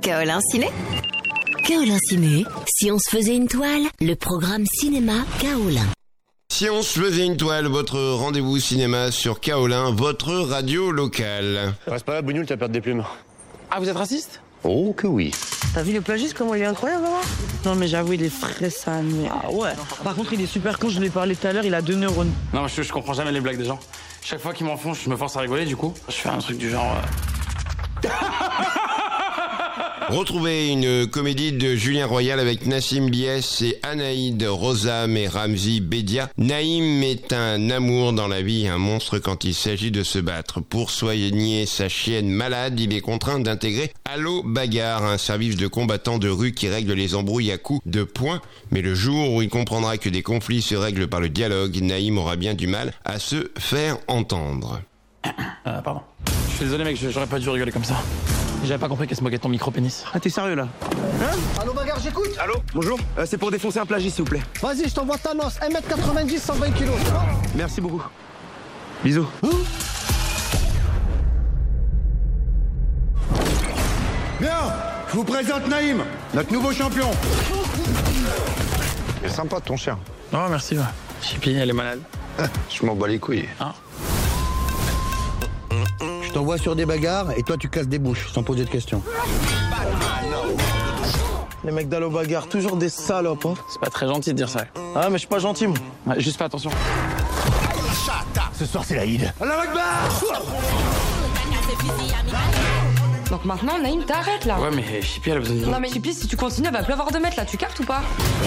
Kaolin Ciné. Kaolin Ciné, si on se faisait une toile, le programme cinéma Kaolin. Si on se faisait une toile, votre rendez-vous cinéma sur Kaolin, votre radio locale. Reste pas là, Bougnoul, t'as perdu des plumes. Ah, vous êtes raciste? Oh que oui. T'as vu le plagiste, comment il est incroyable, maman? Non, mais j'avoue, il est frais, ça. Ah ouais. Par contre, il est super con, je lui ai parlé tout à l'heure, il a 2 neurones. Non, je comprends jamais les blagues des gens. Chaque fois qu'ils m'en font, je me force à rigoler, du coup. Je fais un truc du genre... Retrouvez une comédie de Julien Royal avec Nassim Bies et Anaïd Rosam et Ramzi Bedia. Naïm est un amour dans la vie, un monstre quand il s'agit de se battre. Pour soigner sa chienne malade, il est contraint d'intégrer Allo Bagarre, un service de combattants de rue qui règle les embrouilles à coups de poing. Mais le jour où il comprendra que des conflits se règlent par le dialogue, Naïm aura bien du mal à se faire entendre. Pardon. Je suis désolé, mec, j'aurais pas dû rigoler comme ça. J'avais pas compris qu'elle se moquait de ton micro-pénis. Ah, t'es sérieux, là? Allô, Bagarre, j'écoute. Allô? Bonjour, c'est pour défoncer un plagiste, s'il vous plaît. Vas-y, je t'envoie Thanos, 1m90, 120 kilos, c'est bon? Merci beaucoup. Bisous. Bien, je vous présente Naïm, notre nouveau champion. Il est sympa ton chien. Oh, merci, ouais. Chippy, elle est malade. Je m'en bats les couilles. Hein? Je t'envoie sur des bagarres et toi tu casses des bouches sans poser de questions. Les mecs d'Allo Bagarre, toujours des salopes, hein. C'est pas très gentil de dire ça. Ah, mais je suis pas gentil, moi. Ouais, juste fais attention. Ce soir c'est l'Aïd. Allah Akbar. Donc maintenant, Naïm, t'arrêtes là. Ouais, mais Chippy, elle a besoin de... Non mais Chippy, si tu continues, elle va pleuvoir de mètres là, tu captes ou pas?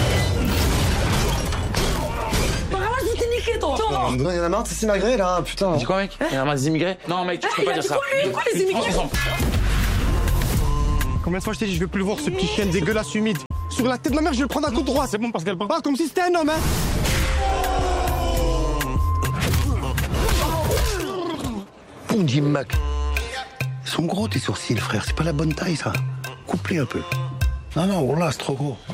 Il y en a marre de ces immigrés là, putain. Dis quoi, mec? Il y a un des immigrés? Non, mec, tu peux pas dire ça. Quoi, les immigrés? Combien de fois je t'ai dit, je veux plus le voir, ce petit chien dégueulasse humide. Sur la tête de ma mère, je vais le prendre un coup droit. C'est bon parce qu'elle parle. Pas comme si c'était un homme, hein. Bon Jim Mac. Ils sont gros tes sourcils, frère, c'est pas la bonne taille ça. Coupe-les un peu. Non, oh là, c'est trop gros.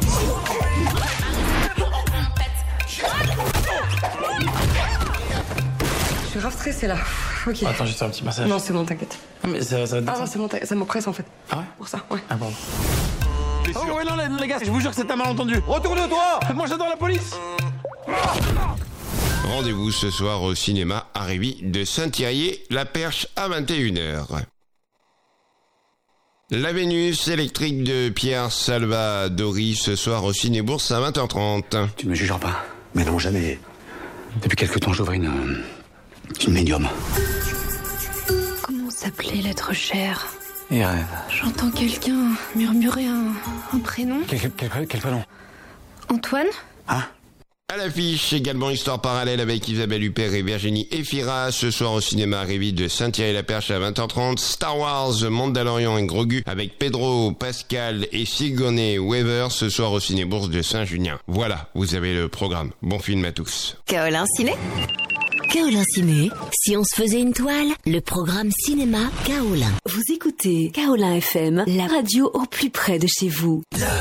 Je suis grave stressée là. Ok. Attends, je vais te faire un petit massage. Non, c'est bon, t'inquiète. Ah, mais ça va Ah non, c'est bon, ça m'oppresse en fait. Ah ouais? Pour ça, ouais. Ah, pardon. Oh, ouais, non, les gars, je vous jure que c'est un malentendu. Retourne-toi! Moi, j'adore la police! Rendez-vous ce soir au cinéma à Révis de Saint-Thierry-la-Perche à 21h. La Vénus électrique de Pierre Salvadori ce soir au Cinébourse à 20h30. Tu ne me jugeras pas. Mais non, jamais. Depuis quelque temps, j'ouvre une médium. Comment s'appelait l'être cher? Et rêve. J'entends quelqu'un murmurer un prénom. Quel prénom? Antoine? Hein? À l'affiche, également Histoire parallèle avec Isabelle Huppert et Virginie Efira. Ce soir au cinéma à Révis de Saint-Thierry-la-Perche à 20h30. Star Wars, Mandalorian et Grogu avec Pedro Pascal et Sigourney Weaver. Ce soir au Cinébourse de Saint-Junien. Voilà, vous avez le programme. Bon film à tous. Kaolin Ciné. Kaolin Ciné, si on se faisait une toile, le programme cinéma Kaolin. Vous écoutez Kaolin FM, la radio au plus près de chez vous.